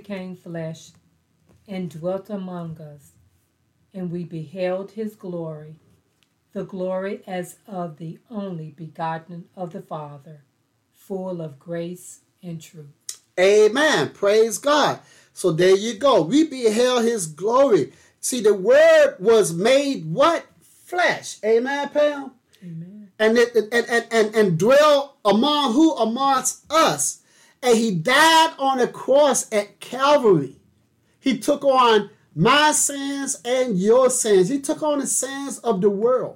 became flesh and dwelt among us, and we beheld his glory, the glory as of the only begotten of the Father, full of grace and truth. Amen. Praise God. So there you go. We beheld his glory. See, the word was made what? Flesh. Amen, Pam? Amen. And dwell among who? Amongst us. And he died on the cross at Calvary. He took on my sins and your sins. He took on the sins of the world.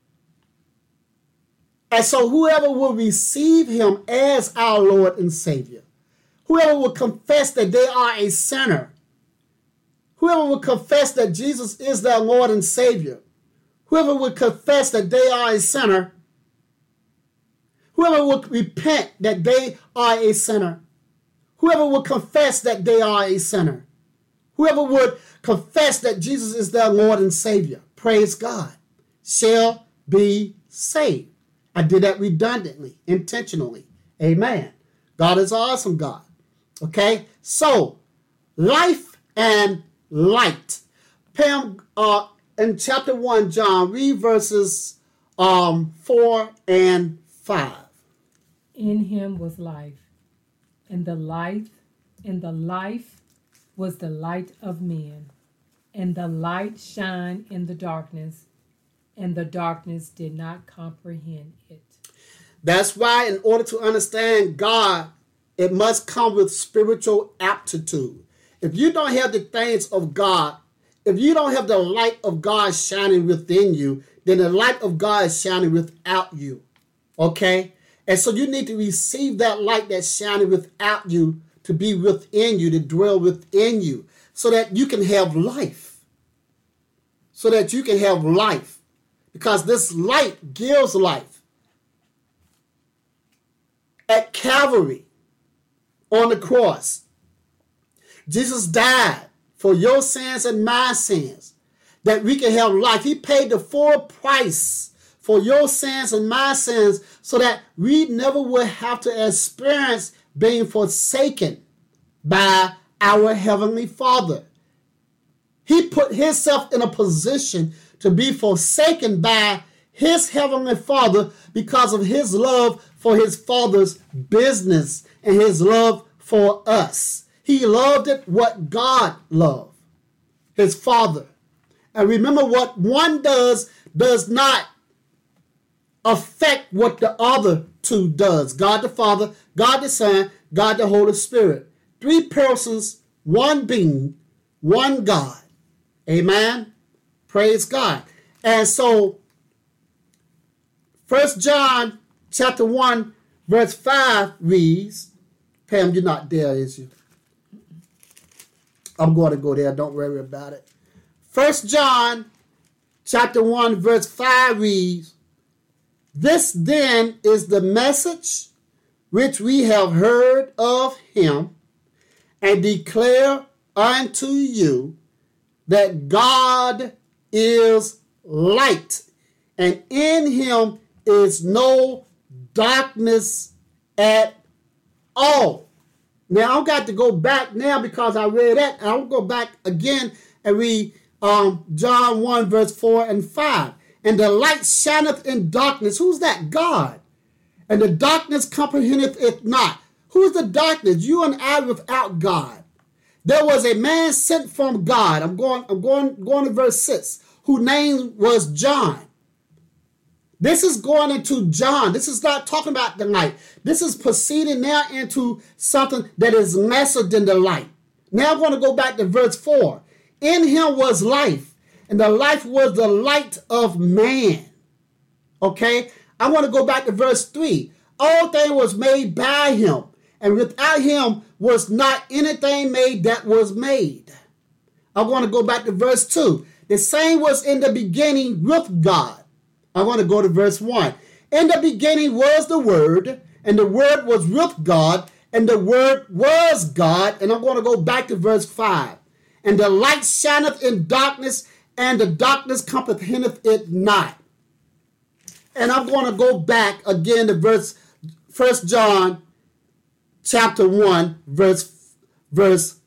And so whoever will receive him as our Lord and Savior, whoever will confess that they are a sinner, whoever will confess that Jesus is their Lord and Savior, whoever will confess that they are a sinner, whoever will repent that they are a sinner, whoever will confess that they are a sinner, whoever would confess that Jesus is their Lord and Savior, praise God, shall be saved. I did that redundantly, intentionally. Amen. God is an awesome God. Okay? So, life and light. Pam, in chapter 1, John, read verses 4 and 5. In him was life, and the life was the light of men, and the light shined in the darkness, and the darkness did not comprehend it. That's why in order to understand God, it must come with spiritual aptitude. If you don't have the things of God, if you don't have the light of God shining within you, then the light of God is shining without you. Okay? And so you need to receive that light that's shining without you to be within you, to dwell within you, so that you can have life. So that you can have life. Because this light gives life. At Calvary, on the cross, Jesus died for your sins and my sins, that we can have life. He paid the full price for your sins and my sins so that we never would have to experience being forsaken by our Heavenly Father. He put himself in a position to be forsaken by his Heavenly Father because of his love for his Father's business and his love for us. He loved it what God loved, his Father. And remember, what one does not affect what the other two does. God the Father, God the Son, God the Holy Spirit. 3 persons, one being, one God. Amen. Praise God. And so 1 John chapter 1 verse 5 reads, Pam, you're not there, is you? I'm going to go there. Don't worry about it. 1 John chapter 1 verse 5 reads, this then is the message which we have heard of him and declare unto you, that God is light, and in him is no darkness at all. Now, I've got to go back now because I read that. I'll go back again and read John 1, verse 4 and 5. And the light shineth in darkness. Who's that? God. And the darkness comprehendeth it not. Who's the darkness? You and I without God. There was a man sent from God. I'm going to verse 6, whose name was John. This is going into John. This is not talking about the light. This is proceeding now into something that is lesser than the light. Now I'm going to go back to verse 4. In him was life, and the life was the light of man. Okay? I want to go back to verse 3. All things was made by him, and without him was not anything made that was made. I want to go back to verse 2. The same was in the beginning with God. I want to go to verse 1. In the beginning was the Word, and the Word was with God, and the Word was God. And I'm going to go back to verse 5. And the light shineth in darkness, and the darkness comprehendeth it not. And I'm going to go back again to 1 John chapter 1, verse